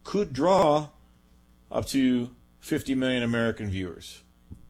could draw up to 50 million American viewers.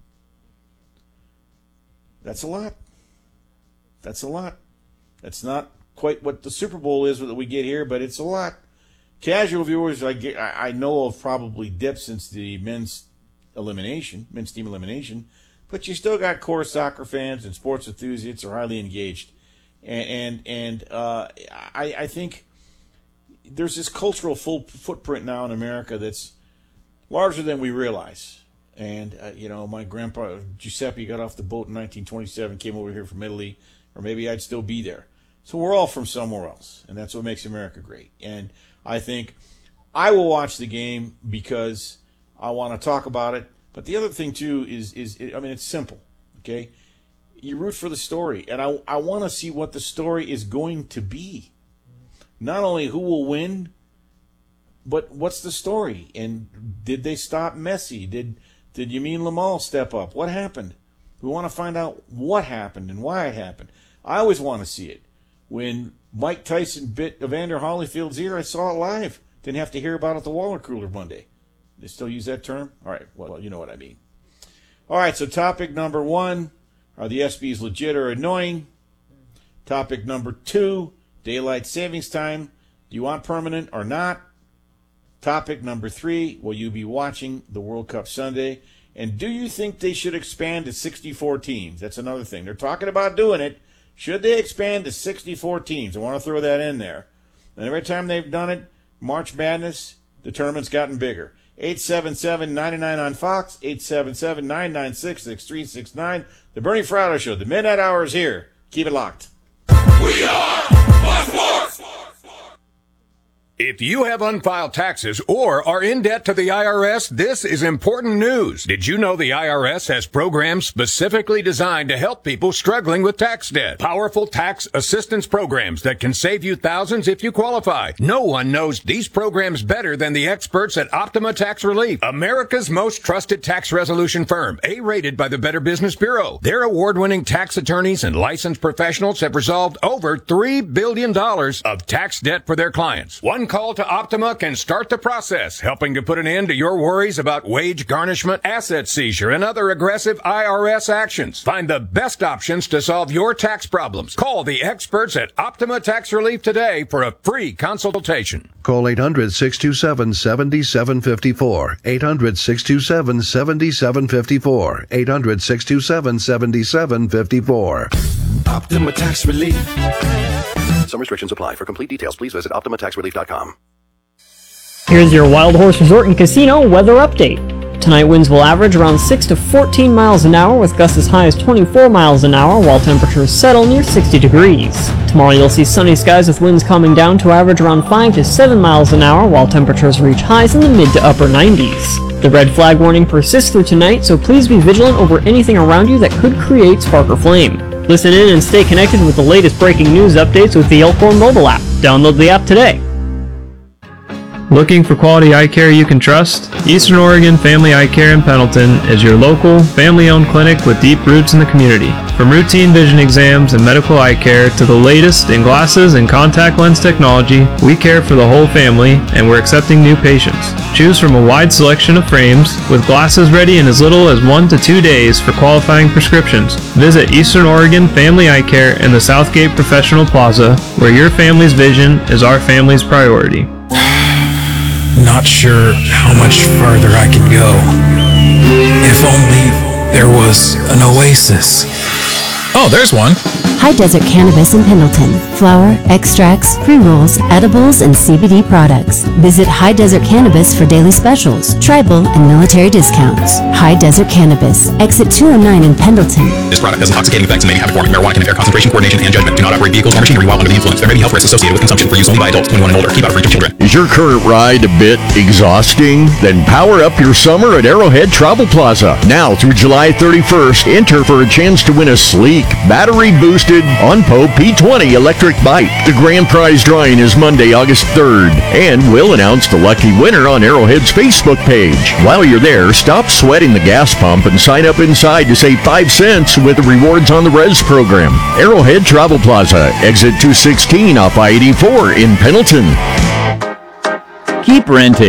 That's a lot. That's a lot. That's not quite what the Super Bowl is that we get here, but it's a lot. Casual viewers, I know of probably dipped since the men's team elimination, but you still got core soccer fans and sports enthusiasts are highly engaged, and I think there's this cultural footprint now in America that's larger than we realize. And my grandpa Giuseppe got off the boat in 1927, came over here from Italy, or maybe I'd still be there. So we're all from somewhere else, and that's what makes America great. And I think I will watch the game because I want to talk about it. But the other thing, too, is it's simple, okay? You root for the story, and I want to see what the story is going to be. Not only who will win, but what's the story? And did they stop Messi? Did Yameen Lamal step up? What happened? We want to find out what happened and why it happened. I always want to see it. When Mike Tyson bit Evander Holyfield's ear, I saw it live. Didn't have to hear about it at the water cooler Monday. They still use that term? All right, well, you know what I mean. All right, so topic number 1, are the SBs legit or annoying? Topic number 2, daylight savings time. Do you want permanent or not? Topic number 3, will you be watching the World Cup Sunday? And do you think they should expand to 64 teams? That's another thing. They're talking about doing it. Should they expand to 64 teams? I want to throw that in there. And every time they've done it, March Madness, the tournament's gotten bigger. 877-99 on Fox, 877-996-6369. The Bernie Fratto Show. The Midnight Hour is here. Keep it locked. We are Fox Sports. If you have unfiled taxes or are in debt to the IRS, this is important news. Did you know the IRS has programs specifically designed to help people struggling with tax debt? Powerful tax assistance programs that can save you thousands if you qualify. No one knows these programs better than the experts at Optima Tax Relief, America's most trusted tax resolution firm, A-rated by the Better Business Bureau. Their award-winning tax attorneys and licensed professionals have resolved over $3 billion of tax debt for their clients. One call to Optima can start the process, helping to put an end to your worries about wage garnishment, asset seizure, and other aggressive IRS actions. Find the best options to solve your tax problems. Call the experts at Optima Tax Relief today for a free consultation. Call 800-627-7754. 800-627-7754. 800-627-7754. Optima Tax Relief. Some restrictions apply. For complete details, please visit OptimaTaxRelief.com. Here's your Wild Horse Resort and Casino weather update. Tonight winds will average around 6 to 14 miles an hour with gusts as high as 24 miles an hour while temperatures settle near 60 degrees. Tomorrow you'll see sunny skies with winds calming down to average around 5 to 7 miles an hour while temperatures reach highs in the mid to upper 90s. The red flag warning persists through tonight, so please be vigilant over anything around you that could create spark or flame. Listen in and stay connected with the latest breaking news updates with the Elkhorn mobile app. Download the app today. Looking for quality eye care you can trust? Eastern Oregon Family Eye Care in Pendleton is your local, family-owned clinic with deep roots in the community. From routine vision exams and medical eye care to the latest in glasses and contact lens technology, we care for the whole family and we're accepting new patients. Choose from a wide selection of frames with glasses ready in as little as 1 to 2 days for qualifying prescriptions. Visit Eastern Oregon Family Eye Care in the Southgate Professional Plaza, where your family's vision is our family's priority. Not sure how much farther I can go. If only there was an oasis. Oh, there's one. High Desert Cannabis in Pendleton. Flower, extracts, pre-rolls, edibles, and CBD products. Visit High Desert Cannabis for daily specials, tribal, and military discounts. High Desert Cannabis. Exit 209 in Pendleton. This product has intoxicating effects and may be habit forming. Marijuana can impair concentration, coordination, and judgment. Do not operate vehicles or machinery while under the influence. There may be health risks associated with consumption for use only by adults 21 and older. Keep out of reach of children. Is your current ride a bit exhausting? Then power up your summer at Arrowhead Travel Plaza. Now through July 31st, enter for a chance to win a sleek, battery-boosted OnPo P20 electric bike. The grand prize drawing is Monday, August 3rd, and we'll announce the lucky winner on Arrowhead's Facebook page. While you're there, stop sweating the gas pump and sign up inside to save 5 cents with the Rewards on the Res program. Arrowhead Travel Plaza, exit 216 off I-84 in Pendleton. Keep renting.